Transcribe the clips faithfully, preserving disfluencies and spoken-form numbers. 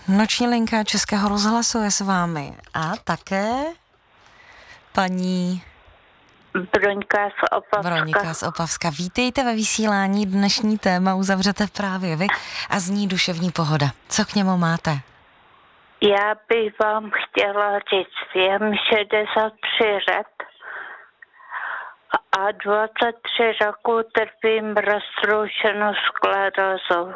Noční linka Českého rozhlasu je s vámi a také paní Broňka z Opavska. Broňka z Opavska. Vítejte ve vysílání. Dnešní téma uzavřete právě vy a zní duševní pohoda. Co k němu máte? Já bych vám chtěla říct, je mi šedesát tři let a dvacet tři roku trpím roztroušenou sklerózou.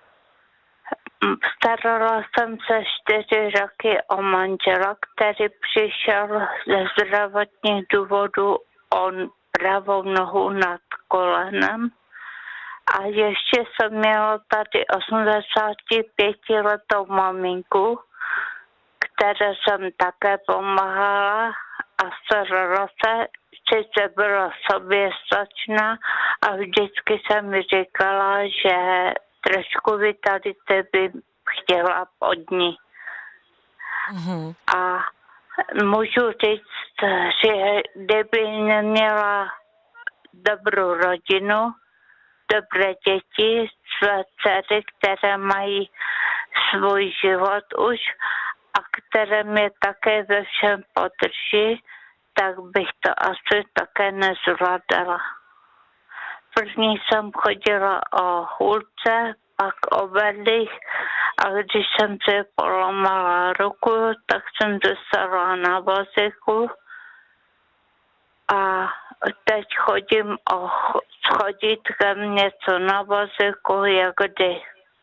Starala jsem se čtyři roky o manžela, který přišel ze zdravotních důvodů o pravou nohu nad kolenem. A ještě jsem měla tady osmdesátipětiletou maminku, které jsem také pomáhala a starala se, sice byla soběstačná a vždycky jsem mi říkala, že trošku by tady by chtěla pod ní. Mm-hmm. A můžu říct, že kdyby neměla dobrou rodinu, dobré děti, své dcery, které mají svůj život už a které mě také ve všem podrží, tak bych to asi také nezvládala. První jsem chodila o hůlce, pak o bedlích a když jsem si polomala ruku, tak jsem dostala na vozíku a teď chodím o schodítkem něco na vozíku, jak kdy.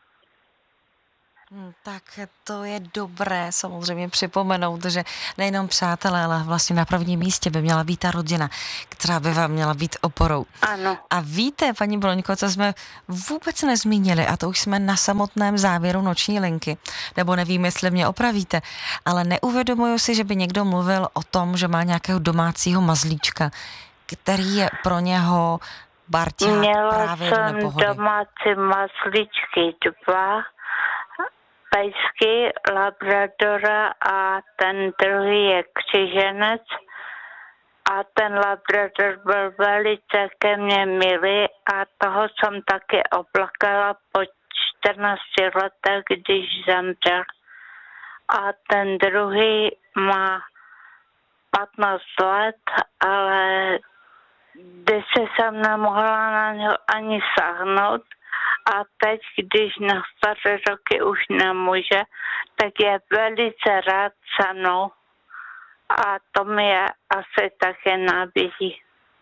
Hmm, tak to je dobré samozřejmě připomenout, že nejenom přátelé, ale vlastně na prvním místě by měla být ta rodina, která by vám měla být oporou. Ano. A víte, paní Broňko, co jsme vůbec nezmínili, a to už jsme na samotném závěru noční linky, nebo nevím, jestli mě opravíte, ale neuvědomuju si, že by někdo mluvil o tom, že má nějakého domácího mazlíčka, který je pro něho barťák právě do nepohody. Měla jsem domácí mazlíčky dva, pejsky, labradora a ten druhý je křiženec a ten labrador byl velice ke mně milý a toho jsem taky oplakala po čtrnácti letech, když zemřel. A ten druhý má patnáct let, ale když jsem nemohla na něho ani sáhnout, a teď, když na staré roky už nemůže, tak je velice rád se mnou. A to mi je asi také nabízí.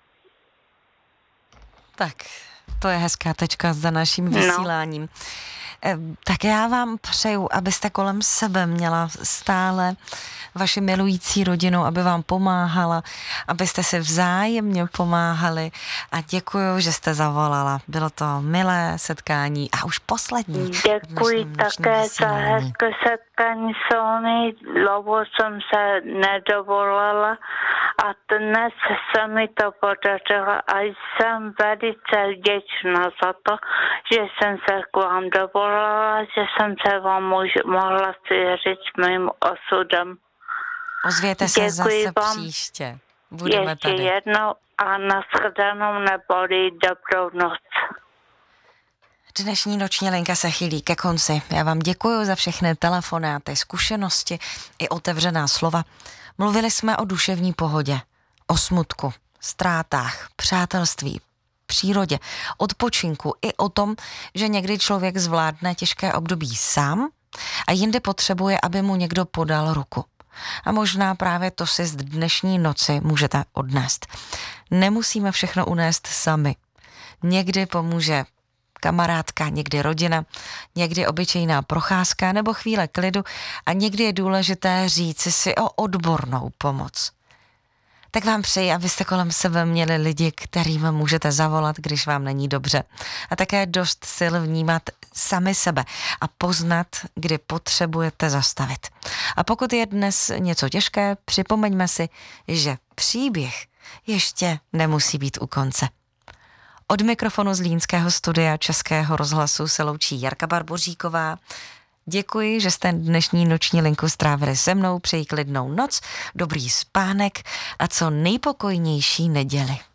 Tak, to je hezká tečka za naším vysíláním. No. Tak já vám přeju, abyste kolem sebe měla stále vaši milující rodinu, aby vám pomáhala, abyste si vzájemně pomáhali a děkuju, že jste zavolala. Bylo to milé setkání a už poslední. Děkuji také za hezké setkání s vámi. Dlouho jsem se nedovolala a dnes se mi to podařilo a jsem velice vděčná za to, že jsem se k vám dovolala, že jsem se vám mož- mohla svěřit s mým osudem. Ozvěte se Děkuji zase vám příště. Budeme ještě tady. jednou a nashledanou neboli dobrou noc. Dnešní noční linka se chýlí ke konci. Já vám děkuji za všechny telefonáty, zkušenosti i otevřená slova. Mluvili jsme o duševní pohodě, o smutku, ztrátách, přátelství, přírodě, odpočinku i o tom, že někdy člověk zvládne těžké období sám a jinde potřebuje, aby mu někdo podal ruku. A možná právě to si z dnešní noci můžete odnést. Nemusíme všechno unést sami. Někdy pomůže kamarádka, někdy rodina, někdy obyčejná procházka nebo chvíle klidu a někdy je důležité říci si o odbornou pomoc. Tak vám přeji, abyste kolem sebe měli lidi, kterým můžete zavolat, když vám není dobře. A také dost sil vnímat sami sebe a poznat, kdy potřebujete zastavit. A pokud je dnes něco těžké, připomeňme si, že příběh ještě nemusí být u konce. Od mikrofonu z Línského studia Českého rozhlasu se loučí Jarka Barboříková. Děkuji, že jste dnešní noční linku strávili se mnou, přeji klidnou noc, dobrý spánek a co nejpokojnější neděli.